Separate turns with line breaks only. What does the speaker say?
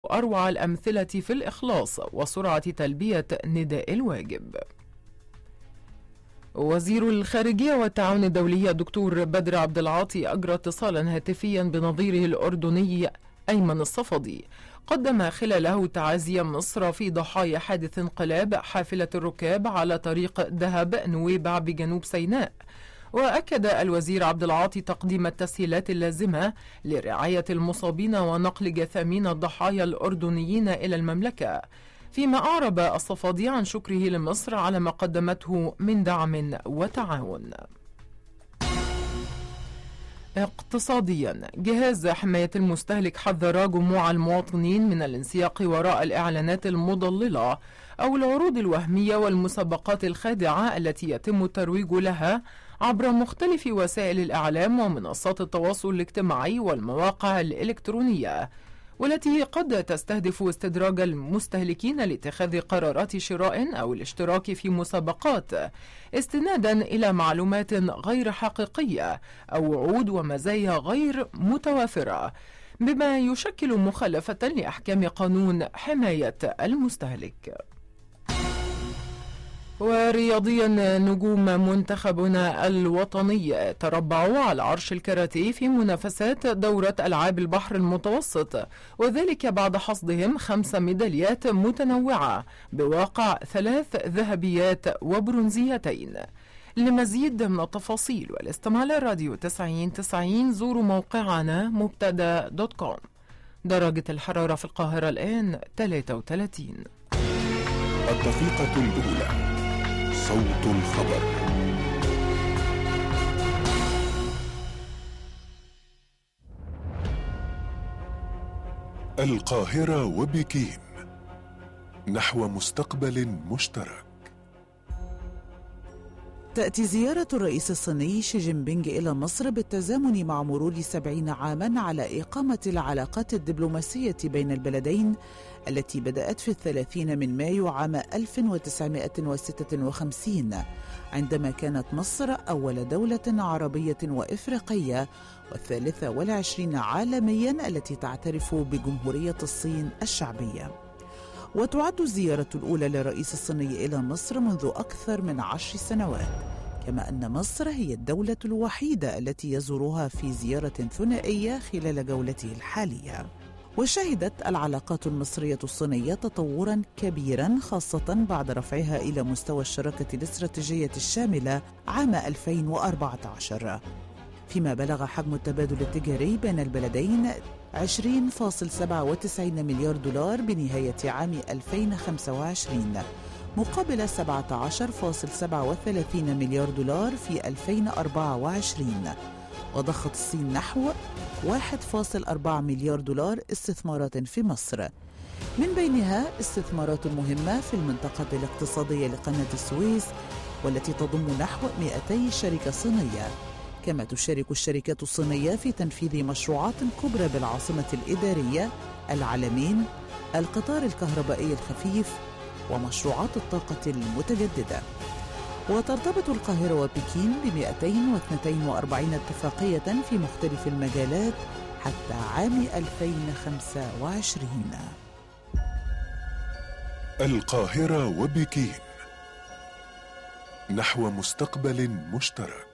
أروع الأمثلة في الإخلاص وسرعة تلبية نداء الواجب. وزير الخارجية والتعاون الدولي الدكتور بدر عبد العاطي أجرى اتصالا هاتفيا بنظيره الأردني أيمن الصفدي، قدم خلاله تعازي مصر في ضحايا حادث انقلاب حافلة الركاب على طريق دهب نويبع بجنوب سيناء. وأكد الوزير عبد العاطي تقديم التسهيلات اللازمة لرعاية المصابين ونقل جثامين الضحايا الأردنيين إلى المملكة، فيما أعرب الصفدي عن شكره لمصر على ما قدمته من دعم وتعاون. اقتصاديا، جهاز حماية المستهلك حذر جموع المواطنين من الانسياق وراء الإعلانات المضللة أو العروض الوهمية والمسابقات الخادعة التي يتم الترويج لها عبر مختلف وسائل الإعلام ومنصات التواصل الاجتماعي والمواقع الإلكترونية، والتي قد تستهدف استدراج المستهلكين لاتخاذ قرارات شراء أو الاشتراك في مسابقات استنادا إلى معلومات غير حقيقية أو وعود ومزايا غير متوافرة، بما يشكل مخالفة لأحكام قانون حماية المستهلك. ورياضيا، نجوم منتخبنا الوطني تربعوا على عرش الكاراتيه في منافسات دورة ألعاب البحر المتوسط، وذلك بعد حصدهم 5 ميداليات متنوعة بواقع 3 ذهبيات وبرونزيتين. لمزيد من التفاصيل والاستماع لراديو 9090 زوروا موقعنا مبتدا.com. درجة الحرارة في القاهرة الآن 33.
الدقيقة الأولى، صوت الخبر. القاهرة وبكين نحو مستقبل مشترك.
تأتي زيارة الرئيس الصيني شي جين بينغ إلى مصر بالتزامن مع مرور 70 عاما على إقامة العلاقات الدبلوماسية بين البلدين التي بدأت في 30 من مايو عام 1956، عندما كانت مصر أول دولة عربية وإفريقية و23 عالميا التي تعترف بجمهورية الصين الشعبية. وتعد الزيارة الأولى للرئيس الصيني إلى مصر منذ أكثر من 10 سنوات، كما أن مصر هي الدولة الوحيدة التي يزورها في زيارة ثنائية خلال جولته الحالية. وشهدت العلاقات المصرية الصينية تطورا كبيرا، خاصة بعد رفعها إلى مستوى الشراكة الاستراتيجية الشاملة عام 2014، فيما بلغ حجم التبادل التجاري بين البلدين 20.97 مليار دولار بنهاية عام 2025 مقابل 17.37 مليار دولار في 2024. وضخت الصين نحو 1.4 مليار دولار استثمارات في مصر، من بينها استثمارات مهمة في المنطقة الاقتصادية لقناة السويس والتي تضم نحو 200 شركة صينية. كما تشارك الشركات الصينية في تنفيذ مشروعات كبرى بالعاصمة الإدارية، العلمين، القطار الكهربائي الخفيف ومشروعات الطاقة المتجددة. وترتبط القاهرة وبكين ب 242 اتفاقية في مختلف المجالات حتى عام 2025.
القاهرة وبكين نحو مستقبل مشترك.